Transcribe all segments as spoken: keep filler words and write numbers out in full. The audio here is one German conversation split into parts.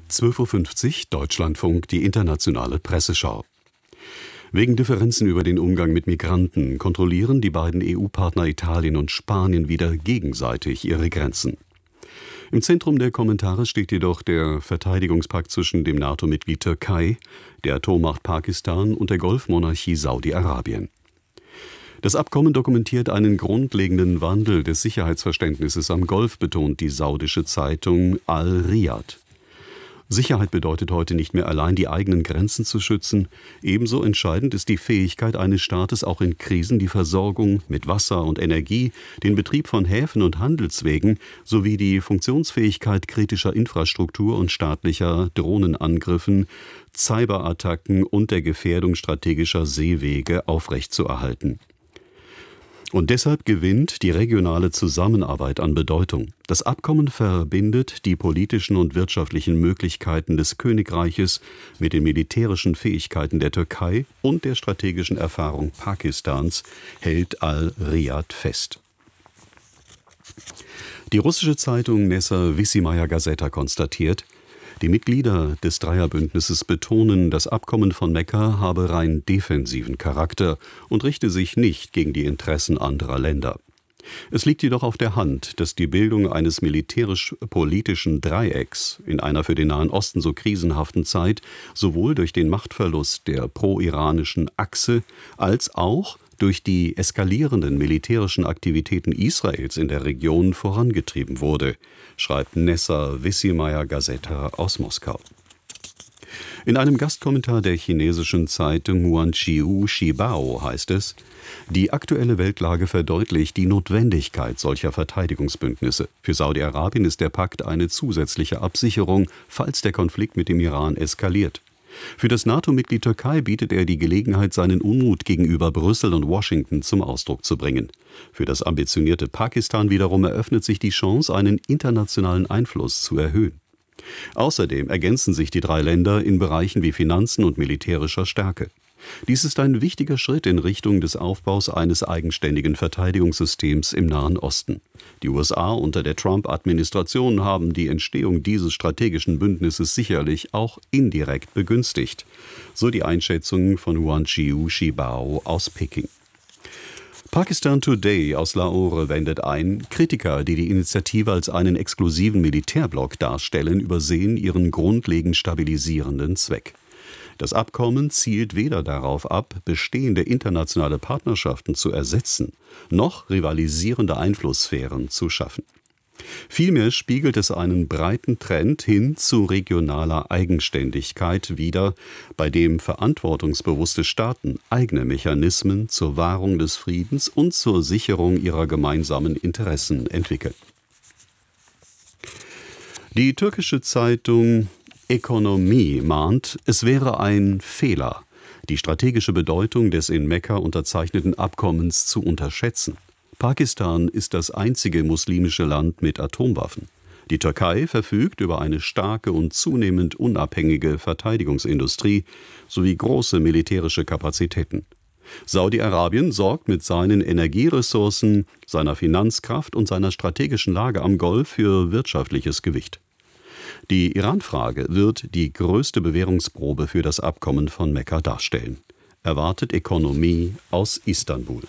zwölf Uhr fünfzig Deutschlandfunk, die internationale Presseschau. Wegen Differenzen über den Umgang mit Migranten kontrollieren die beiden E U-Partner Italien und Spanien wieder gegenseitig ihre Grenzen. Im Zentrum der Kommentare steht jedoch der Verteidigungspakt zwischen dem NATO-Mitglied Türkei, der Atommacht Pakistan und der Golfmonarchie Saudi-Arabien. Das Abkommen dokumentiert einen grundlegenden Wandel des Sicherheitsverständnisses am Golf, betont die saudische Zeitung Al-Riyad. Sicherheit bedeutet heute nicht mehr allein, die eigenen Grenzen zu schützen. Ebenso entscheidend ist die Fähigkeit eines Staates, auch in Krisen die Versorgung mit Wasser und Energie, den Betrieb von Häfen und Handelswegen sowie die Funktionsfähigkeit kritischer Infrastruktur und staatlicher Drohnenangriffen, Cyberattacken und der Gefährdung strategischer Seewege aufrechtzuerhalten. Und deshalb gewinnt die regionale Zusammenarbeit an Bedeutung. Das Abkommen verbindet die politischen und wirtschaftlichen Möglichkeiten des Königreiches mit den militärischen Fähigkeiten der Türkei und der strategischen Erfahrung Pakistans, hält Al-Riyad fest. Die russische Zeitung Nessa Vissymaya Gazeta konstatiert, die Mitglieder des Dreierbündnisses betonen, das Abkommen von Mekka habe rein defensiven Charakter und richte sich nicht gegen die Interessen anderer Länder. Es liegt jedoch auf der Hand, dass die Bildung eines militärisch-politischen Dreiecks in einer für den Nahen Osten so krisenhaften Zeit sowohl durch den Machtverlust der pro-iranischen Achse als auch durch die eskalierenden militärischen Aktivitäten Israels in der Region vorangetrieben wurde, schreibt Nessa Vissymaya Gazeta aus Moskau. In einem Gastkommentar der chinesischen Zeitung Huanqiu Shibao heißt es, die aktuelle Weltlage verdeutlicht die Notwendigkeit solcher Verteidigungsbündnisse. Für Saudi-Arabien ist der Pakt eine zusätzliche Absicherung, falls der Konflikt mit dem Iran eskaliert. Für das NATO-Mitglied Türkei bietet er die Gelegenheit, seinen Unmut gegenüber Brüssel und Washington zum Ausdruck zu bringen. Für das ambitionierte Pakistan wiederum eröffnet sich die Chance, einen internationalen Einfluss zu erhöhen. Außerdem ergänzen sich die drei Länder in Bereichen wie Finanzen und militärischer Stärke. Dies ist ein wichtiger Schritt in Richtung des Aufbaus eines eigenständigen Verteidigungssystems im Nahen Osten. Die U S A unter der Trump-Administration haben die Entstehung dieses strategischen Bündnisses sicherlich auch indirekt begünstigt, so die Einschätzung von Huanqiu Shibao aus Peking. Pakistan Today aus Lahore wendet ein, Kritiker, die die Initiative als einen exklusiven Militärblock darstellen, übersehen ihren grundlegend stabilisierenden Zweck. Das Abkommen zielt weder darauf ab, bestehende internationale Partnerschaften zu ersetzen, noch rivalisierende Einflusssphären zu schaffen. Vielmehr spiegelt es einen breiten Trend hin zu regionaler Eigenständigkeit wider, bei dem verantwortungsbewusste Staaten eigene Mechanismen zur Wahrung des Friedens und zur Sicherung ihrer gemeinsamen Interessen entwickeln. Die türkische Zeitung Ökonomie mahnt, es wäre ein Fehler, die strategische Bedeutung des in Mekka unterzeichneten Abkommens zu unterschätzen. Pakistan ist das einzige muslimische Land mit Atomwaffen. Die Türkei verfügt über eine starke und zunehmend unabhängige Verteidigungsindustrie sowie große militärische Kapazitäten. Saudi-Arabien sorgt mit seinen Energieressourcen, seiner Finanzkraft und seiner strategischen Lage am Golf für wirtschaftliches Gewicht. Die Iran-Frage wird die größte Bewährungsprobe für das Abkommen von Mekka darstellen, erwartet Ökonomie aus Istanbul.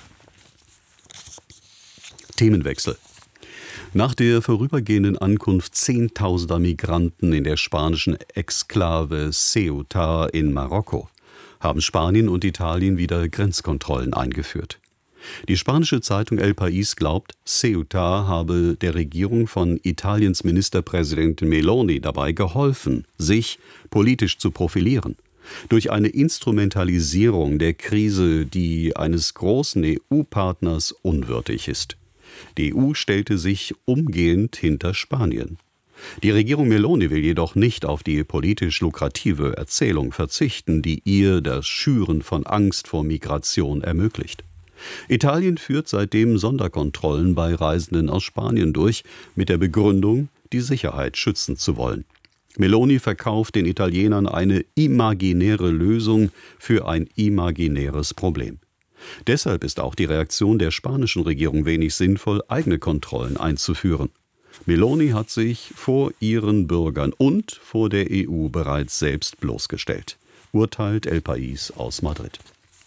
Themenwechsel. Nach der vorübergehenden Ankunft zehntausender Migranten in der spanischen Exklave Ceuta in Marokko haben Spanien und Italien wieder Grenzkontrollen eingeführt. Die spanische Zeitung El País glaubt, Ceuta habe der Regierung von Italiens Ministerpräsident Meloni dabei geholfen, sich politisch zu profilieren. Durch eine Instrumentalisierung der Krise, die eines großen E U-Partners unwürdig ist. Die E U stellte sich umgehend hinter Spanien. Die Regierung Meloni will jedoch nicht auf die politisch lukrative Erzählung verzichten, die ihr das Schüren von Angst vor Migration ermöglicht. Italien führt seitdem Sonderkontrollen bei Reisenden aus Spanien durch, mit der Begründung, die Sicherheit schützen zu wollen. Meloni verkauft den Italienern eine imaginäre Lösung für ein imaginäres Problem. Deshalb ist auch die Reaktion der spanischen Regierung wenig sinnvoll, eigene Kontrollen einzuführen. Meloni hat sich vor ihren Bürgern und vor der E U bereits selbst bloßgestellt, urteilt El País aus Madrid.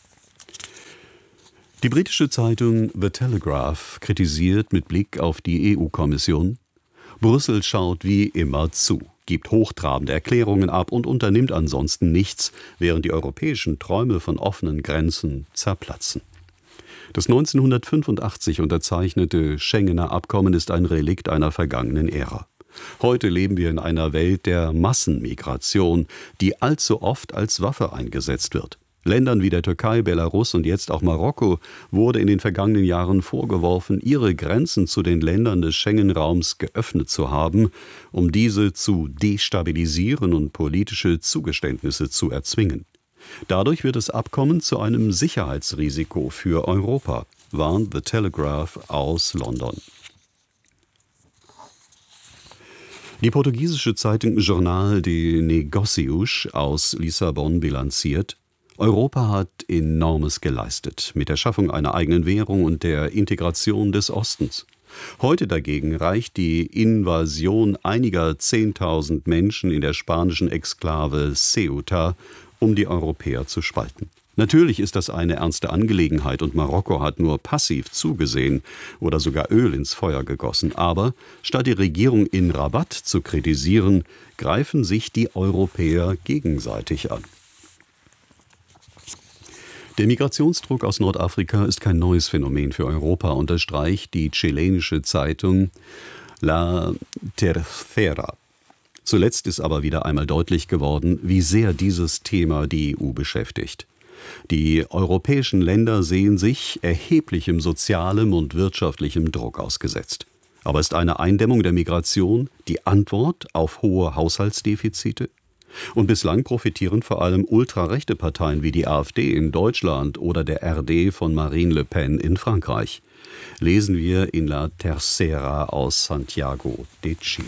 Die britische Zeitung The Telegraph kritisiert mit Blick auf die E U-Kommission: Brüssel schaut wie immer zu, gibt hochtrabende Erklärungen ab und unternimmt ansonsten nichts, während die europäischen Träume von offenen Grenzen zerplatzen. Das neunzehnhundertfünfundachtzig unterzeichnete Schengener Abkommen ist ein Relikt einer vergangenen Ära. Heute leben wir in einer Welt der Massenmigration, die allzu oft als Waffe eingesetzt wird. Ländern wie der Türkei, Belarus und jetzt auch Marokko wurde in den vergangenen Jahren vorgeworfen, ihre Grenzen zu den Ländern des Schengen-Raums geöffnet zu haben, um diese zu destabilisieren und politische Zugeständnisse zu erzwingen. Dadurch wird das Abkommen zu einem Sicherheitsrisiko für Europa, warnt The Telegraph aus London. Die portugiesische Zeitung Jornal de Negócios aus Lissabon bilanziert: Europa hat Enormes geleistet mit der Schaffung einer eigenen Währung und der Integration des Ostens. Heute dagegen reicht die Invasion einiger Zehntausend Menschen in der spanischen Exklave Ceuta, um die Europäer zu spalten. Natürlich ist das eine ernste Angelegenheit und Marokko hat nur passiv zugesehen oder sogar Öl ins Feuer gegossen. Aber statt die Regierung in Rabat zu kritisieren, greifen sich die Europäer gegenseitig an. Der Migrationsdruck aus Nordafrika ist kein neues Phänomen für Europa, unterstreicht die chilenische Zeitung La Tercera. Zuletzt ist aber wieder einmal deutlich geworden, wie sehr dieses Thema die E U beschäftigt. Die europäischen Länder sehen sich erheblichem sozialem und wirtschaftlichem Druck ausgesetzt. Aber ist eine Eindämmung der Migration die Antwort auf hohe Haushaltsdefizite? Und bislang profitieren vor allem ultrarechte Parteien wie die AfD in Deutschland oder der R D von Marine Le Pen in Frankreich. Lesen wir in La Tercera aus Santiago de Chile.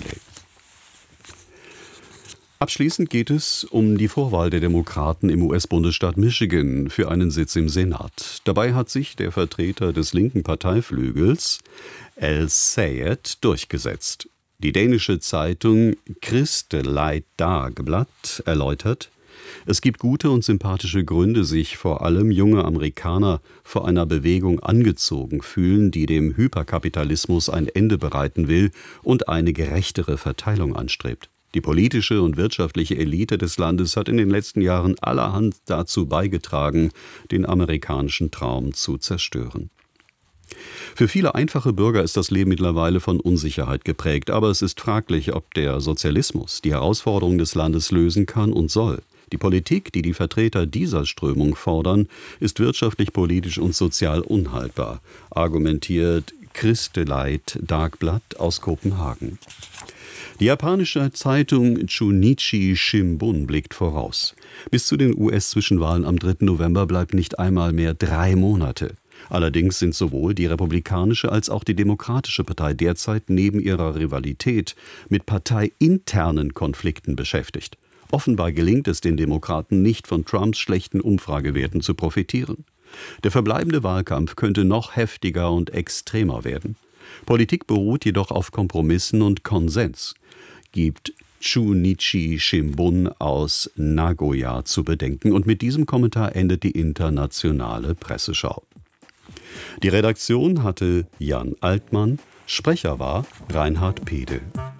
Abschließend geht es um die Vorwahl der Demokraten im U S-Bundesstaat Michigan für einen Sitz im Senat. Dabei hat sich der Vertreter des linken Parteiflügels, Al Sayed, durchgesetzt. Die dänische Zeitung Kristeligt Dagblad erläutert: Es gibt gute und sympathische Gründe, sich vor allem junge Amerikaner vor einer Bewegung angezogen fühlen, die dem Hyperkapitalismus ein Ende bereiten will und eine gerechtere Verteilung anstrebt. Die politische und wirtschaftliche Elite des Landes hat in den letzten Jahren allerhand dazu beigetragen, den amerikanischen Traum zu zerstören. Für viele einfache Bürger ist das Leben mittlerweile von Unsicherheit geprägt, aber es ist fraglich, ob der Sozialismus die Herausforderungen des Landes lösen kann und soll. Die Politik, die die Vertreter dieser Strömung fordern, ist wirtschaftlich, politisch und sozial unhaltbar, argumentiert Kristeligt Dagblad aus Kopenhagen. Die japanische Zeitung Chunichi Shimbun blickt voraus. Bis zu den U S-Zwischenwahlen am dritten November bleibt nicht einmal mehr drei Monate. Allerdings sind sowohl die Republikanische als auch die Demokratische Partei derzeit neben ihrer Rivalität mit parteiinternen Konflikten beschäftigt. Offenbar gelingt es den Demokraten nicht, von Trumps schlechten Umfragewerten zu profitieren. Der verbleibende Wahlkampf könnte noch heftiger und extremer werden. Politik beruht jedoch auf Kompromissen und Konsens, gibt Chunichi Shimbun aus Nagoya zu bedenken. Und mit diesem Kommentar endet die internationale Presseschau. Die Redaktion hatte Jan Altmann, Sprecher war Reinhard Pede.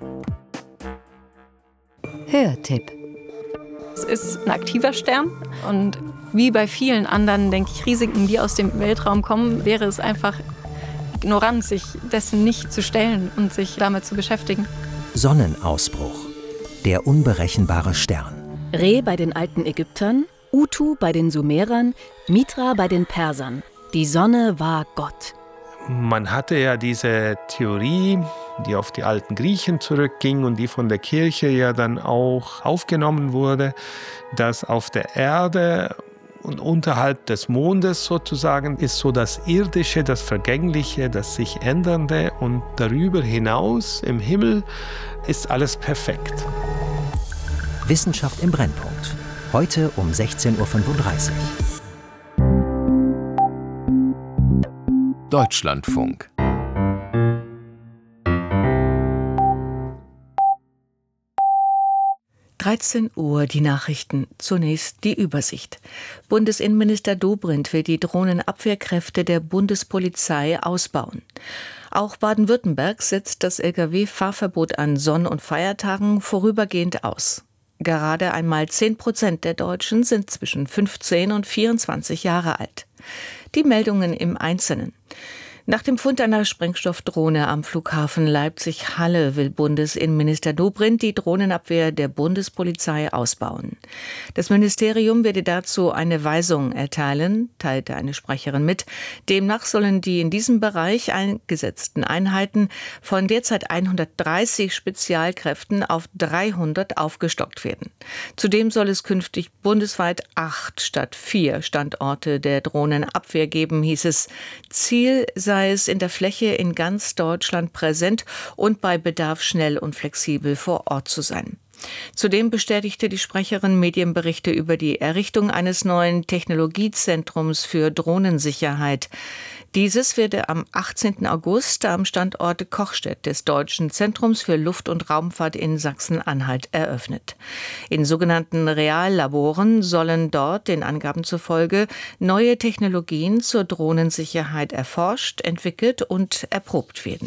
Hörtipp. Es ist ein aktiver Stern und wie bei vielen anderen, denke ich, Risiken, die aus dem Weltraum kommen, wäre es einfach ignorant, sich dessen nicht zu stellen und sich damit zu beschäftigen. Sonnenausbruch. Der unberechenbare Stern. Re bei den alten Ägyptern, Utu bei den Sumerern, Mitra bei den Persern. Die Sonne war Gott. Man hatte ja diese Theorie, die auf die alten Griechen zurückging und die von der Kirche ja dann auch aufgenommen wurde, dass auf der Erde und unterhalb des Mondes sozusagen ist so das Irdische, das Vergängliche, das sich Ändernde und darüber hinaus im Himmel ist alles perfekt. Wissenschaft im Brennpunkt. Heute um sechzehn Uhr fünfunddreißig. Deutschlandfunk. dreizehn Uhr die Nachrichten. Zunächst die Übersicht. Bundesinnenminister Dobrindt will die Drohnenabwehrkräfte der Bundespolizei ausbauen. Auch Baden-Württemberg setzt das L K W-Fahrverbot an Sonn- und Feiertagen vorübergehend aus. Gerade einmal zehn Prozent der Deutschen sind zwischen fünfzehn und vierundzwanzig Jahre alt. Die Meldungen im Einzelnen. Nach dem Fund einer Sprengstoffdrohne am Flughafen Leipzig-Halle will Bundesinnenminister Dobrindt die Drohnenabwehr der Bundespolizei ausbauen. Das Ministerium werde dazu eine Weisung erteilen, teilte eine Sprecherin mit. Demnach sollen die in diesem Bereich eingesetzten Einheiten von derzeit hundertdreißig Spezialkräften auf dreihundert aufgestockt werden. Zudem soll es künftig bundesweit acht statt vier Standorte der Drohnenabwehr geben, hieß es. Ziel sei sei es in der Fläche in ganz Deutschland präsent und bei Bedarf schnell und flexibel vor Ort zu sein. Zudem bestätigte die Sprecherin Medienberichte über die Errichtung eines neuen Technologiezentrums für Drohnensicherheit. Dieses werde am achtzehnten August am Standort Kochstedt des Deutschen Zentrums für Luft- und Raumfahrt in Sachsen-Anhalt eröffnet. In sogenannten Reallaboren sollen dort, den Angaben zufolge, neue Technologien zur Drohnensicherheit erforscht, entwickelt und erprobt werden.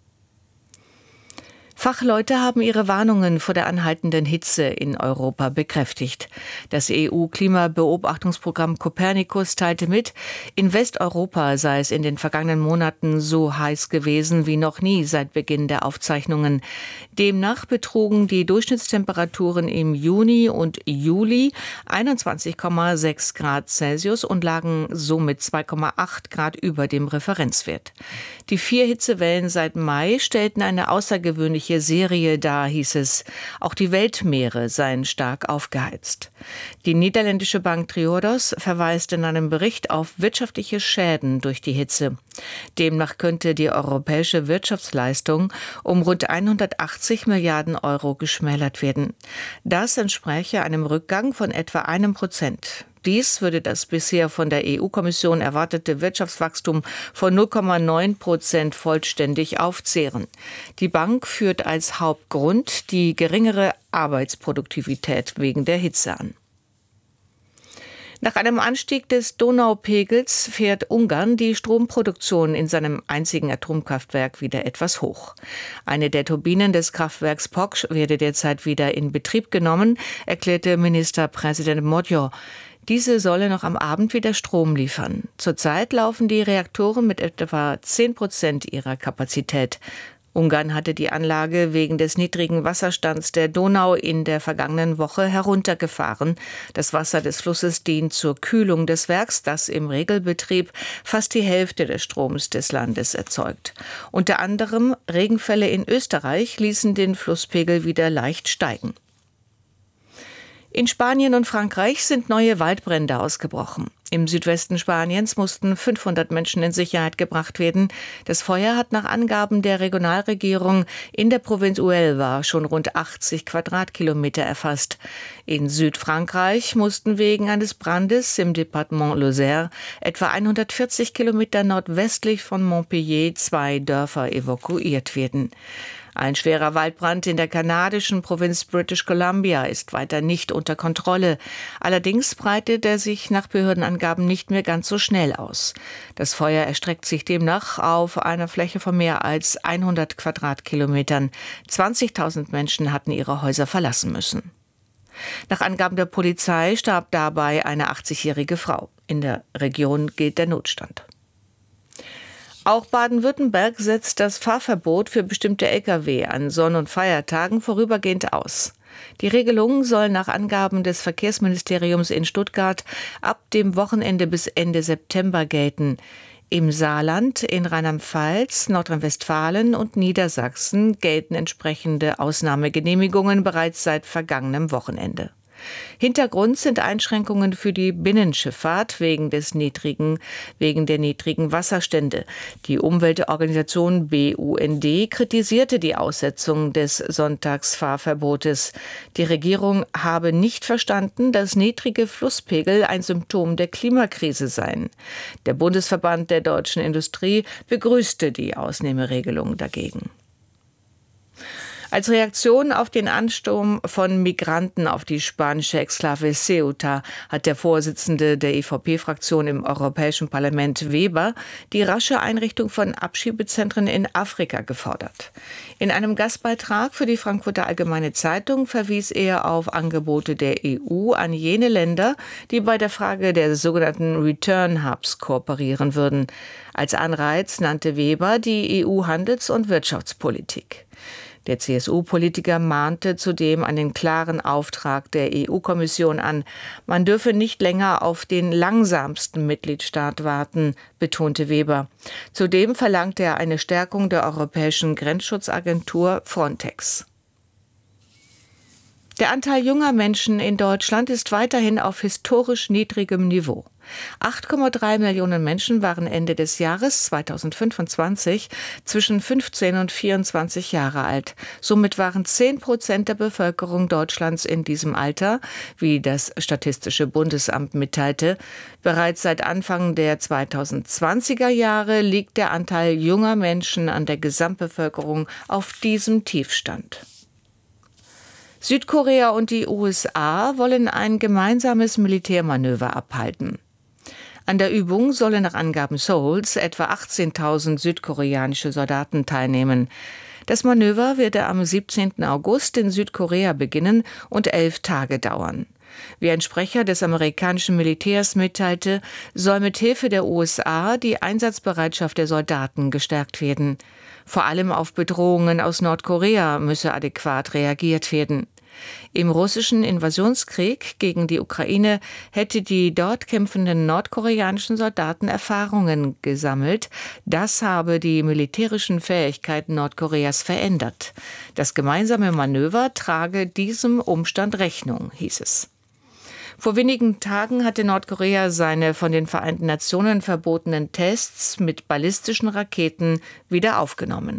Fachleute haben ihre Warnungen vor der anhaltenden Hitze in Europa bekräftigt. Das E U-Klimabeobachtungsprogramm Copernicus teilte mit, in Westeuropa sei es in den vergangenen Monaten so heiß gewesen wie noch nie seit Beginn der Aufzeichnungen. Demnach betrugen die Durchschnittstemperaturen im Juni und Juli einundzwanzig Komma sechs Grad Celsius und lagen somit zwei Komma acht Grad über dem Referenzwert. Die vier Hitzewellen seit Mai stellten eine außergewöhnliche Serie dar, hieß es. Auch die Weltmeere seien stark aufgeheizt. Die niederländische Bank Triodos verweist in einem Bericht auf wirtschaftliche Schäden durch die Hitze. Demnach könnte die europäische Wirtschaftsleistung um rund hundertachtzig Milliarden Euro geschmälert werden. Das entspräche einem Rückgang von etwa einem Prozent. Dies würde das bisher von der E U-Kommission erwartete Wirtschaftswachstum von null Komma neun Prozent vollständig aufzehren. Die Bank führt als Hauptgrund die geringere Arbeitsproduktivität wegen der Hitze an. Nach einem Anstieg des Donaupegels fährt Ungarn die Stromproduktion in seinem einzigen Atomkraftwerk wieder etwas hoch. Eine der Turbinen des Kraftwerks Poksch werde derzeit wieder in Betrieb genommen, erklärte Ministerpräsident Magyar. Diese solle noch am Abend wieder Strom liefern. Zurzeit laufen die Reaktoren mit etwa zehn Prozent ihrer Kapazität. Ungarn hatte die Anlage wegen des niedrigen Wasserstands der Donau in der vergangenen Woche heruntergefahren. Das Wasser des Flusses dient zur Kühlung des Werks, das im Regelbetrieb fast die Hälfte des Stroms des Landes erzeugt. Unter anderem Regenfälle in Österreich ließen den Flusspegel wieder leicht steigen. In Spanien und Frankreich sind neue Waldbrände ausgebrochen. Im Südwesten Spaniens mussten fünfhundert Menschen in Sicherheit gebracht werden. Das Feuer hat nach Angaben der Regionalregierung in der Provinz Huelva schon rund achtzig Quadratkilometer erfasst. In Südfrankreich mussten wegen eines Brandes im Departement Lozère etwa hundertvierzig Kilometer nordwestlich von Montpellier zwei Dörfer evakuiert werden. Ein schwerer Waldbrand in der kanadischen Provinz British Columbia ist weiter nicht unter Kontrolle. Allerdings breitet er sich nach Behördenangaben nicht mehr ganz so schnell aus. Das Feuer erstreckt sich demnach auf einer Fläche von mehr als hundert Quadratkilometern. zwanzigtausend Menschen hatten ihre Häuser verlassen müssen. Nach Angaben der Polizei starb dabei eine achtzigjährige Frau. In der Region gilt der Notstand. Auch Baden-Württemberg setzt das Fahrverbot für bestimmte L K W an Sonn- und Feiertagen vorübergehend aus. Die Regelung soll nach Angaben des Verkehrsministeriums in Stuttgart ab dem Wochenende bis Ende September gelten. Im Saarland, in Rheinland-Pfalz, Nordrhein-Westfalen und Niedersachsen gelten entsprechende Ausnahmegenehmigungen bereits seit vergangenem Wochenende. Hintergrund sind Einschränkungen für die Binnenschifffahrt wegen des niedrigen, wegen der niedrigen Wasserstände. Die Umweltorganisation B U N D kritisierte die Aussetzung des Sonntagsfahrverbotes. Die Regierung habe nicht verstanden, dass niedrige Flusspegel ein Symptom der Klimakrise seien. Der Bundesverband der deutschen Industrie begrüßte die Ausnahmeregelung dagegen. Als Reaktion auf den Ansturm von Migranten auf die spanische Exklave Ceuta hat der Vorsitzende der E V P-Fraktion im Europäischen Parlament, Weber, die rasche Einrichtung von Abschiebezentren in Afrika gefordert. In einem Gastbeitrag für die Frankfurter Allgemeine Zeitung verwies er auf Angebote der E U an jene Länder, die bei der Frage der sogenannten Return Hubs kooperieren würden. Als Anreiz nannte Weber die E U-Handels- und Wirtschaftspolitik. Der C S U-Politiker mahnte zudem einen klaren Auftrag der E U-Kommission an. Man dürfe nicht länger auf den langsamsten Mitgliedstaat warten, betonte Weber. Zudem verlangte er eine Stärkung der Europäischen Grenzschutzagentur Frontex. Der Anteil junger Menschen in Deutschland ist weiterhin auf historisch niedrigem Niveau. acht Komma drei Millionen Menschen waren Ende des Jahres zweitausendfünfundzwanzig zwischen fünfzehn und vierundzwanzig Jahre alt. Somit waren zehn Prozent der Bevölkerung Deutschlands in diesem Alter, wie das Statistische Bundesamt mitteilte. Bereits seit Anfang der zweitausendzwanziger Jahre liegt der Anteil junger Menschen an der Gesamtbevölkerung auf diesem Tiefstand. Südkorea und die U S A wollen ein gemeinsames Militärmanöver abhalten. An der Übung sollen nach Angaben Seouls etwa achtzehntausend südkoreanische Soldaten teilnehmen. Das Manöver wird am siebzehnten August in Südkorea beginnen und elf Tage dauern. Wie ein Sprecher des amerikanischen Militärs mitteilte, soll mit Hilfe der U S A die Einsatzbereitschaft der Soldaten gestärkt werden. Vor allem auf Bedrohungen aus Nordkorea müsse adäquat reagiert werden. Im russischen Invasionskrieg gegen die Ukraine hätte die dort kämpfenden nordkoreanischen Soldaten Erfahrungen gesammelt. Das habe die militärischen Fähigkeiten Nordkoreas verändert. Das gemeinsame Manöver trage diesem Umstand Rechnung, hieß es. Vor wenigen Tagen hatte Nordkorea seine von den Vereinten Nationen verbotenen Tests mit ballistischen Raketen wieder aufgenommen.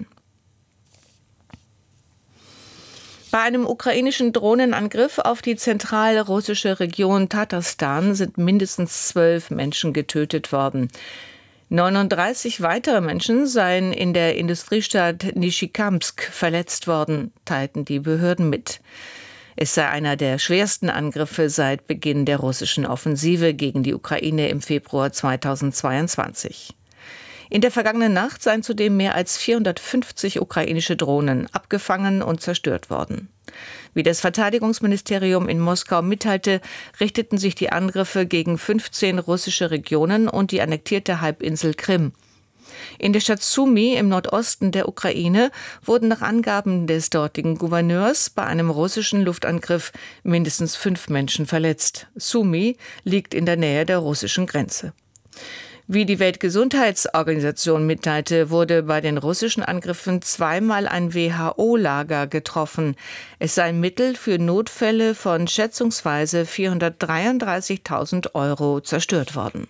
Bei einem ukrainischen Drohnenangriff auf die zentrale russische Region Tatarstan sind mindestens zwölf Menschen getötet worden. neununddreißig weitere Menschen seien in der Industriestadt Nischikamsk verletzt worden, teilten die Behörden mit. Es sei einer der schwersten Angriffe seit Beginn der russischen Offensive gegen die Ukraine im Februar zweitausendzweiundzwanzig. In der vergangenen Nacht seien zudem mehr als vierhundertfünfzig ukrainische Drohnen abgefangen und zerstört worden. Wie das Verteidigungsministerium in Moskau mitteilte, richteten sich die Angriffe gegen fünfzehn russische Regionen und die annektierte Halbinsel Krim. In der Stadt Sumy im Nordosten der Ukraine wurden nach Angaben des dortigen Gouverneurs bei einem russischen Luftangriff mindestens fünf Menschen verletzt. Sumy liegt in der Nähe der russischen Grenze. Wie die Weltgesundheitsorganisation mitteilte, wurde bei den russischen Angriffen zweimal ein W H O-Lager getroffen. Es seien Mittel für Notfälle von schätzungsweise vierhundertdreiunddreißigtausend Euro zerstört worden.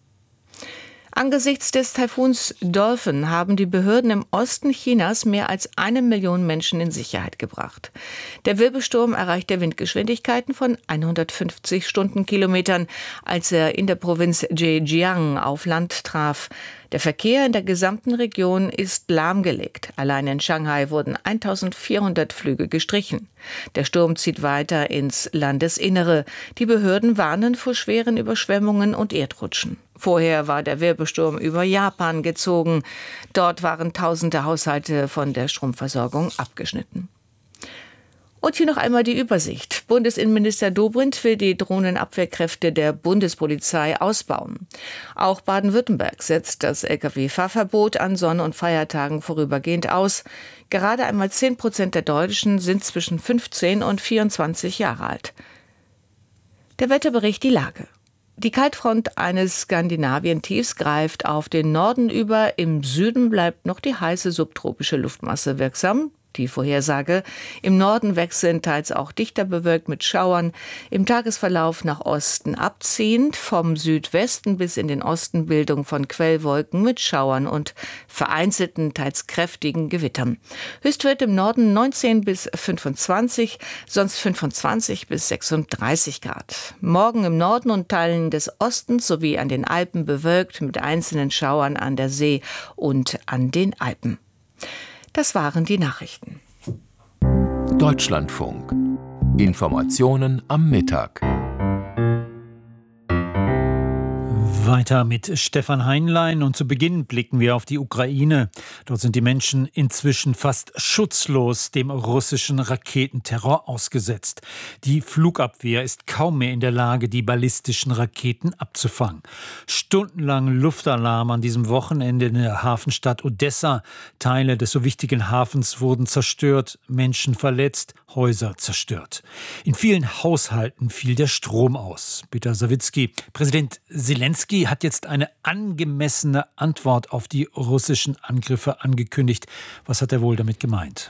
Angesichts des Taifuns Dolphin haben die Behörden im Osten Chinas mehr als eine Million Menschen in Sicherheit gebracht. Der Wirbelsturm erreichte Windgeschwindigkeiten von hundertfünfzig Stundenkilometern, als er in der Provinz Zhejiang auf Land traf. Der Verkehr in der gesamten Region ist lahmgelegt. Allein in Shanghai wurden eintausendvierhundert Flüge gestrichen. Der Sturm zieht weiter ins Landesinnere. Die Behörden warnen vor schweren Überschwemmungen und Erdrutschen. Vorher war der Wirbelsturm über Japan gezogen. Dort waren tausende Haushalte von der Stromversorgung abgeschnitten. Und hier noch einmal die Übersicht. Bundesinnenminister Dobrindt will die Drohnenabwehrkräfte der Bundespolizei ausbauen. Auch Baden-Württemberg setzt das L K W-Fahrverbot an Sonn- und Feiertagen vorübergehend aus. Gerade einmal zehn Prozent der Deutschen sind zwischen fünfzehn und vierundzwanzig Jahre alt. Der Wetterbericht, die Lage. Die Kaltfront eines Skandinavien-Tiefs greift auf den Norden über. Im Süden bleibt noch die heiße subtropische Luftmasse wirksam. Die Vorhersage: im Norden wechseln teils auch dichter bewölkt mit Schauern, im Tagesverlauf nach Osten abziehend, vom Südwesten bis in den Osten Bildung von Quellwolken mit Schauern und vereinzelten, teils kräftigen Gewittern. Höchstwert im Norden neunzehn bis fünfundzwanzig, sonst fünfundzwanzig bis sechsunddreißig Grad. Morgen im Norden und Teilen des Ostens sowie an den Alpen bewölkt mit einzelnen Schauern an der See und an den Alpen. Das waren die Nachrichten. Deutschlandfunk. Informationen am Mittag. Weiter mit Stefan Heinlein und zu Beginn blicken wir auf die Ukraine. Dort sind die Menschen inzwischen fast schutzlos dem russischen Raketenterror ausgesetzt. Die Flugabwehr ist kaum mehr in der Lage, die ballistischen Raketen abzufangen. Stundenlang Luftalarm an diesem Wochenende in der Hafenstadt Odessa. Teile des so wichtigen Hafens wurden zerstört, Menschen verletzt, Häuser zerstört. In vielen Haushalten fiel der Strom aus. Peter Sawicki, Präsident Zelensky hat jetzt eine angemessene Antwort auf die russischen Angriffe angekündigt. Was hat er wohl damit gemeint?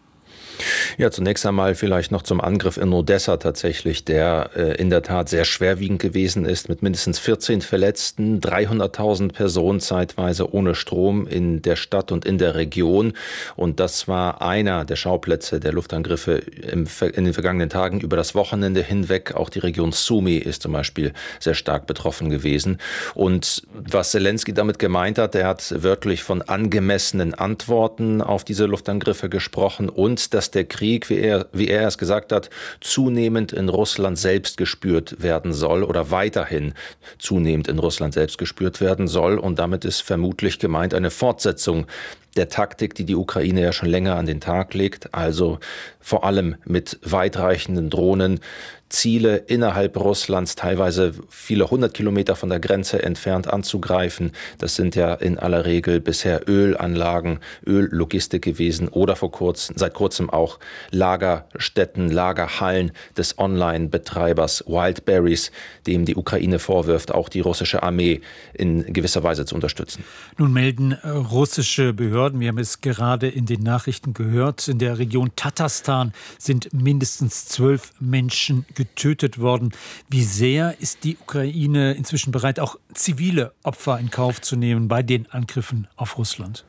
Ja, zunächst einmal vielleicht noch zum Angriff in Odessa tatsächlich, der äh, in der Tat sehr schwerwiegend gewesen ist, mit mindestens vierzehn Verletzten, dreihunderttausend Personen zeitweise ohne Strom in der Stadt und in der Region. Und das war einer der Schauplätze der Luftangriffe im, in den vergangenen Tagen über das Wochenende hinweg. Auch die Region Sumy ist zum Beispiel sehr stark betroffen gewesen. Und was Zelensky damit gemeint hat, er hat wörtlich von angemessenen Antworten auf diese Luftangriffe gesprochen und dass der Krieg, wie er, wie er es gesagt hat, zunehmend in Russland selbst gespürt werden soll oder weiterhin zunehmend in Russland selbst gespürt werden soll. Und damit ist vermutlich gemeint eine Fortsetzung der Taktik, die die Ukraine ja schon länger an den Tag legt, also vor allem mit weitreichenden Drohnen Ziele innerhalb Russlands, teilweise viele hundert Kilometer von der Grenze entfernt anzugreifen. Das sind ja in aller Regel bisher Ölanlagen, Öllogistik gewesen oder vor kurzem, seit kurzem auch Lagerstätten, Lagerhallen des Online-Betreibers Wildberries, dem die Ukraine vorwirft, auch die russische Armee in gewisser Weise zu unterstützen. Nun melden russische Behörden, wir haben es gerade in den Nachrichten gehört, in der Region Tatarstan sind mindestens zwölf Menschen getötet worden. Wie sehr ist die Ukraine inzwischen bereit, auch zivile Opfer in Kauf zu nehmen bei den Angriffen auf Russland?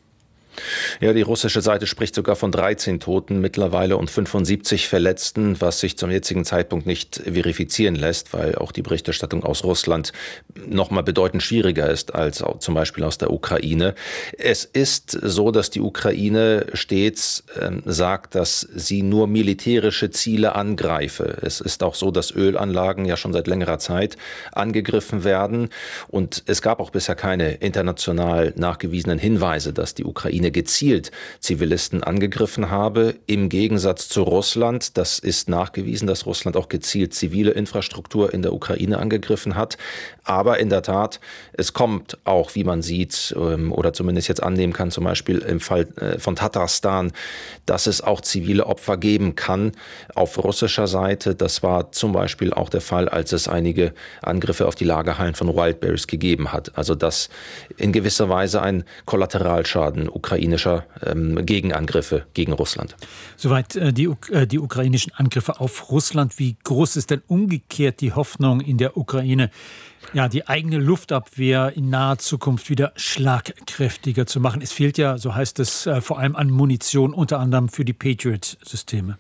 Ja, die russische Seite spricht sogar von dreizehn Toten mittlerweile und fünfundsiebzig Verletzten, was sich zum jetzigen Zeitpunkt nicht verifizieren lässt, weil auch die Berichterstattung aus Russland noch mal bedeutend schwieriger ist als zum Beispiel aus der Ukraine. Es ist so, dass die Ukraine stets äh, sagt, dass sie nur militärische Ziele angreife. Es ist auch so, dass Ölanlagen ja schon seit längerer Zeit angegriffen werden und es gab auch bisher keine international nachgewiesenen Hinweise, dass die Ukraine gezielt Zivilisten angegriffen habe. Im Gegensatz zu Russland, das ist nachgewiesen, dass Russland auch gezielt zivile Infrastruktur in der Ukraine angegriffen hat. Aber in der Tat, es kommt auch, wie man sieht, oder zumindest jetzt annehmen kann, zum Beispiel im Fall von Tatarstan, dass es auch zivile Opfer geben kann auf russischer Seite. Das war zum Beispiel auch der Fall, als es einige Angriffe auf die Lagerhallen von Wildberries gegeben hat. Also dass in gewisser Weise ein Kollateralschaden ukrainischer ähm, Gegenangriffe gegen Russland. Soweit äh, die, äh, die ukrainischen Angriffe auf Russland. Wie groß ist denn umgekehrt die Hoffnung in der Ukraine, ja, die eigene Luftabwehr in naher Zukunft wieder schlagkräftiger zu machen? Es fehlt ja, so heißt es, äh, vor allem an Munition, unter anderem für die Patriot-Systeme.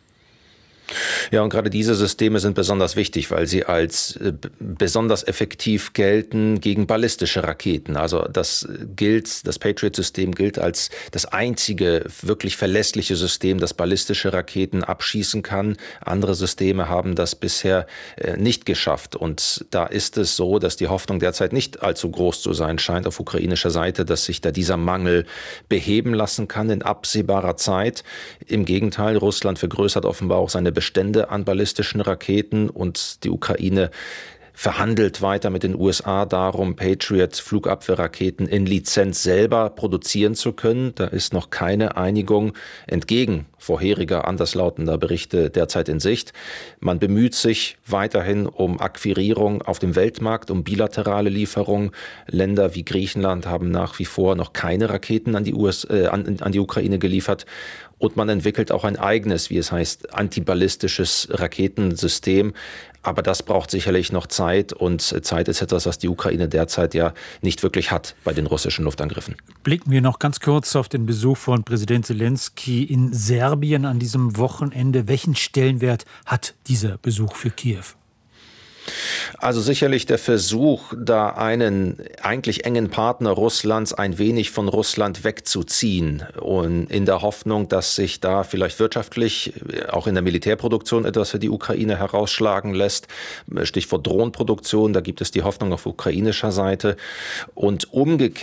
Ja, und gerade diese Systeme sind besonders wichtig, weil sie als äh, besonders effektiv gelten gegen ballistische Raketen. Also das gilt, das Patriot-System gilt als das einzige wirklich verlässliche System, das ballistische Raketen abschießen kann. Andere Systeme haben das bisher äh, nicht geschafft. Und da ist es so, dass die Hoffnung derzeit nicht allzu groß zu sein scheint auf ukrainischer Seite, dass sich da dieser Mangel beheben lassen kann in absehbarer Zeit. Im Gegenteil, Russland vergrößert offenbar auch seine Bestände an ballistischen Raketen und die Ukraine verhandelt weiter mit den U S A darum, Patriot-Flugabwehrraketen in Lizenz selber produzieren zu können. Da ist noch keine Einigung entgegen vorheriger anderslautender Berichte derzeit in Sicht. Man bemüht sich weiterhin um Akquirierung auf dem Weltmarkt, um bilaterale Lieferungen. Länder wie Griechenland haben nach wie vor noch keine Raketen an die, U S, äh, an, an die Ukraine geliefert. Und man entwickelt auch ein eigenes, wie es heißt, antiballistisches Raketensystem. Aber das braucht sicherlich noch Zeit. Und Zeit ist etwas, was die Ukraine derzeit ja nicht wirklich hat bei den russischen Luftangriffen. Blicken wir noch ganz kurz auf den Besuch von Präsident Zelensky in Serbien an diesem Wochenende. Welchen Stellenwert hat dieser Besuch für Kiew? Also sicherlich der Versuch, da einen eigentlich engen Partner Russlands ein wenig von Russland wegzuziehen und in der Hoffnung, dass sich da vielleicht wirtschaftlich, auch in der Militärproduktion etwas für die Ukraine herausschlagen lässt. Stichwort Drohnenproduktion, da gibt es die Hoffnung auf ukrainischer Seite. Und umgekehrt